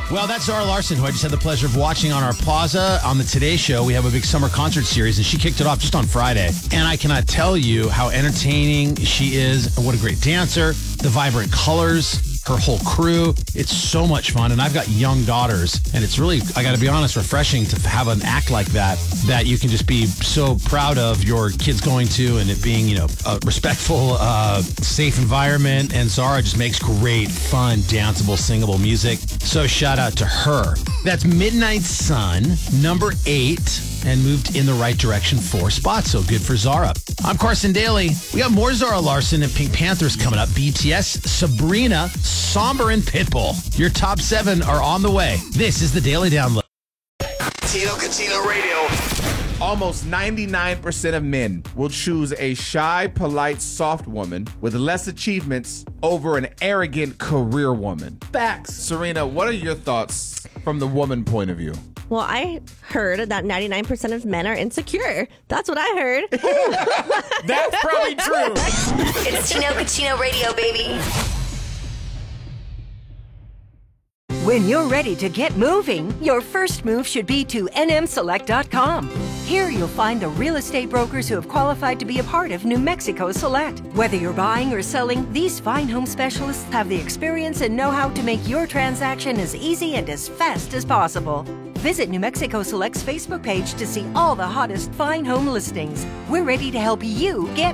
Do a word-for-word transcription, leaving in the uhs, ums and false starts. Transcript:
Well, that's Zara Larson, who I just had the pleasure of watching on our Plaza on the Today Show. We have a big summer concert series, and she kicked it off just on Friday. And I cannot tell you how entertaining she is, what a great dancer, the vibrant colors, her whole crew. It's so much fun, and I've got young daughters, and it's really, I got to be honest, refreshing to have an act like that, that you can just be so proud of your kids going to, and it being, you know, a respectful, uh, safe environment. And Zara just makes great, fun, danceable, singable music. So shout out to her. That's Midnight Sun, number eight, and moved in the right direction four spots. So good for Zara. I'm Carson Daly. We got more Zara Larson and Pink Panthers coming up. B T S, Sabrina, Somber, and Pitbull. Your top seven are on the way. This is the Daily Download. Tino Catino Radio. Almost ninety-nine percent of men will choose a shy, polite, soft woman with less achievements over an arrogant career woman. Facts. Serena, what are your thoughts from the woman point of view? Well, I heard that ninety-nine percent of men are insecure. That's what I heard. That's probably true. It's Tino Catino Radio, baby. When you're ready to get moving, your first move should be to N M select dot com. Here you'll find the real estate brokers who have qualified to be a part of New Mexico Select. Whether you're buying or selling, these fine home specialists have the experience and know-how to make your transaction as easy and as fast as possible. Visit New Mexico Select's Facebook page to see all the hottest fine home listings. We're ready to help you get